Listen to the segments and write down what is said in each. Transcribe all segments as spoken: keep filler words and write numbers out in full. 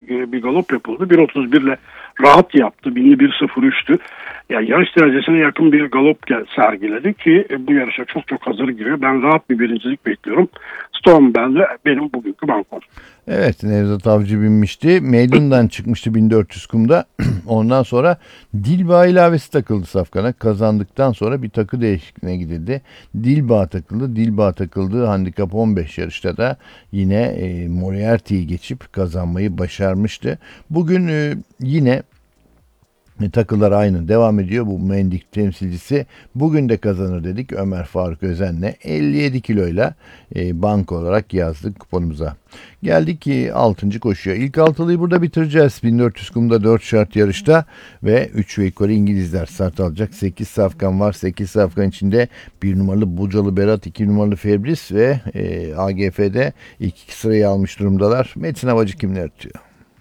göre bir galop yapıldı. bir otuz bir ile rahat yaptı. Bindi bir sıfır üçtü. Yani yarış derecesine yakın bir galop sergiledi ki bu yarışa çok çok hazır giriyor. Ben rahat bir birincilik bekliyorum. Storm Bell'de benim bugünkü bankom. Evet, Nevzat Avcı binmişti. Meydandan çıkmıştı bin dört yüz kumda. Ondan sonra Dilbağ ilavesi takıldı safkana. Kazandıktan sonra bir takı değişikliğine gidildi. Dilbağ takıldı. Dilbağ takıldığı handikap on beş yarışta da yine e, Moriarty'yi geçip kazanmayı başarmıştı. Bugün e, yine takılar aynı devam ediyor. Bu Mendik temsilcisi bugün de kazanır dedik Ömer Faruk Özen'le elli yedi kiloyla e, bank olarak yazdık kuponumuza. Geldik ki altıncı koşuya. İlk altılıyı burada bitireceğiz. bin dört yüz kumda dört şart yarışta ve üç ve yukarı İngilizler start alacak. sekiz safkan var. sekiz safkan içinde bir numaralı Bucalı Berat, iki numaralı Febris ve e, A G F'de ilk iki sırayı almış durumdalar. Metin Havacı kimler tutuyor?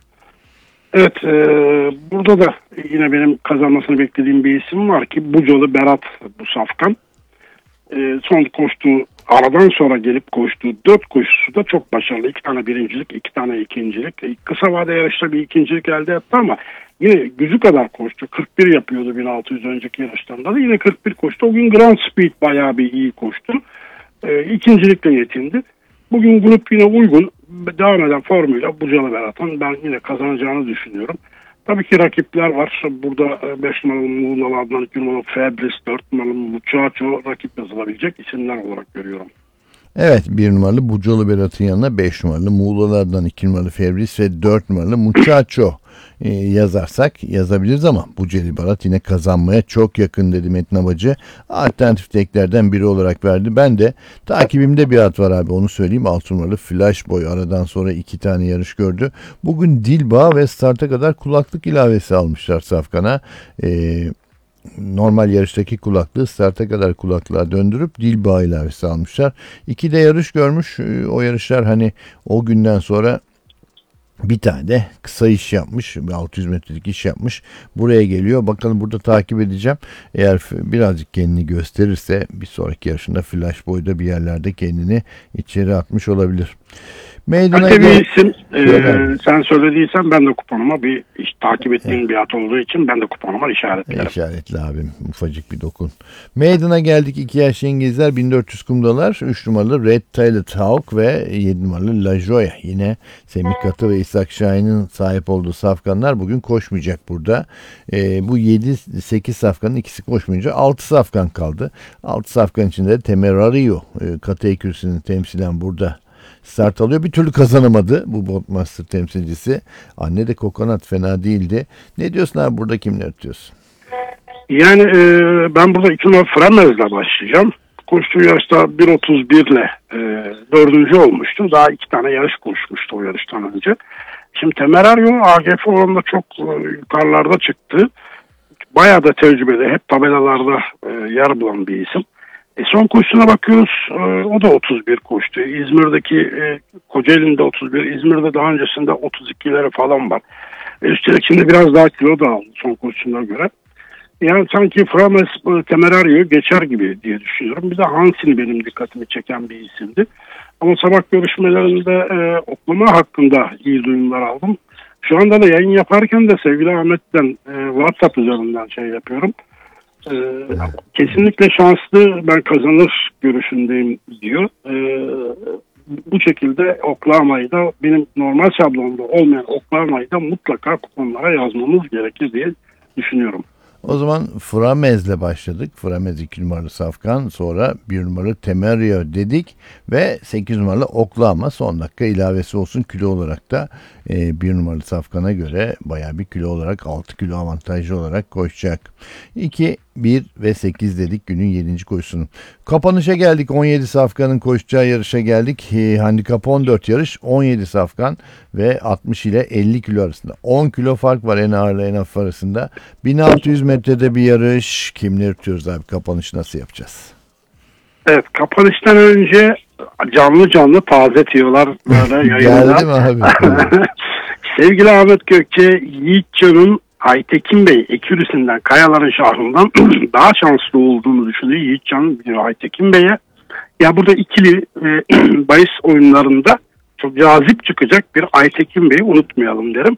Evet, e, burada da yine benim kazanmasını beklediğim bir isim var ki Bucalı Berat bu safkan. E, son koştuğu, aradan sonra gelip koştuğu dört koşusu da çok başarılı. İki tane birincilik, iki tane ikincilik. E, kısa vade yarışta bir ikincilik elde etti ama yine gücü kadar koştu. kırk bir yapıyordu bin altı yüz önceki yarışlarında da. Yine kırk bir koştu. O gün Grand Speed bayağı bir iyi koştu. E, ikincilikle yetindi. Bugün grup yine uygun. Devam eden formuyla Bucalı Berat'ın ben yine kazanacağını düşünüyorum. Tabii ki rakipler var. Burada beş numaralı Muğla'lardan iki numaralı Febris, dört numaralı Muchacho rakip yazılabilecek isimler olarak görüyorum. Evet, bir numaralı Bucalı Berat'ın yanına beş numaralı Muğla'lardan iki numaralı Febris ve dört numaralı Muchacho e, yazarsak yazabiliriz ama Bucalı Berat yine kazanmaya çok yakın dedi Metin Havacı. Alternatif teklerden biri olarak verdi. Ben de takibimde bir at var abi, onu söyleyeyim. altı numaralı Flash Boy aradan sonra iki tane yarış gördü. Bugün Dilbağ ve starta kadar kulaklık ilavesi almışlar safkana. Eee normal yarıştaki kulaklığı starta kadar kulaklığa döndürüp Dilbağ ilavesi almışlar. İki de yarış görmüş. O yarışlar hani o günden sonra bir tane de kısa iş yapmış. altı yüz metrelik iş yapmış. Buraya geliyor. Bakalım burada takip edeceğim. Eğer birazcık kendini gösterirse bir sonraki yarışında Flash Boy'da bir yerlerde kendini içeri atmış olabilir. Meydana bir isim e, sen söylediysen ben de kuponuma bir iş, takip ettiğim evet. bir at olduğu için ben de kuponuma işaretlerim. İşaretli abim. Ufacık bir dokun. Meydana geldik. iki yaşlı İngilizler bin dört yüz kumdalar. üç numaralı Red Tailed Hawk ve yedi numaralı La Joya. Yine Semih Katı ve İshak Şahin'in sahip olduğu safkanlar bugün koşmayacak burada. E, bu yedi sekiz safkanın ikisi koşmayınca altı safkan kaldı. altı safkan içinde Temerario e, Katı ekürsünü temsilen burada start alıyor. Bir türlü kazanamadı bu Boatmaster temsilcisi. Anne de Kokonat fena değildi. Ne diyorsun abi, burada kimler tutuyorsun? Yani e, ben burada iki numara Framez'le başlayacağım. Koştuğu yarışta bir otuz bir ile e, dördüncü olmuştu. Daha iki tane yarış koşmuştu o yarıştan önce. Şimdi Temerario A G F oranında çok e, yukarılarda çıktı. Bayağı da tecrübeli. Hep tabelalarda e, yer bulan bir isim. E son koşusuna bakıyoruz. E, o da otuz bir koştu. İzmir'deki e, Kocaeli'nde otuz bir. İzmir'de daha öncesinde otuz ikileri falan var. E, üstelik şimdi biraz daha kilo da aldı son koşusuna göre. Yani sanki Frames e, Temerario geçer gibi diye düşünüyorum. Bir de Hansin benim dikkatimi çeken bir isimdi. Ama sabah görüşmelerinde e, oklama hakkında iyi duyumlar aldım. Şu anda da yayın yaparken de sevgili Ahmet'ten e, WhatsApp üzerinden şey yapıyorum. Ee, kesinlikle şanslı, ben kazanır görüşündeyim diyor. Ee, bu şekilde Oklahoma'yı da benim normal şablonda olmayan Oklahoma'yı da mutlaka kuponlara yazmamız gerekir diye düşünüyorum. O zaman Framez'le başladık. Framez iki numaralı safkan, sonra bir numaralı Temerio dedik ve sekiz numaralı Oklahoma son dakika ilavesi olsun kilo olarak da e, bir numaralı safkana göre bayağı bir kilo olarak altı kilo avantajlı olarak koşacak. iki, bir ve sekiz dedik günün yedinci koşusunu. Kapanışa geldik. on yedi safkanın koşacağı yarışa geldik. E, handikap on dört yarış, on yedi safkan ve altmış ile elli kilo arasında. on kilo fark var en ağırla en hafif arasında. bin altı yüz metrede bir yarış. Kimleri tutuyoruz abi? Kapanışı nasıl yapacağız? Evet, kapanıştan önce canlı canlı taze tiyolar böyle yayınlar. Geldi mi abi? Sevgili Ahmet Gökçe, Yiğitcan'ın Aytekin Bey ekürüsünden, Kayaların Şahrı'ndan daha şanslı olduğunu düşünüyor Yiğitcan Aytekin Bey'e. Ya burada ikili e, bahis oyunlarında çok cazip çıkacak bir Aytekin Bey'i unutmayalım derim.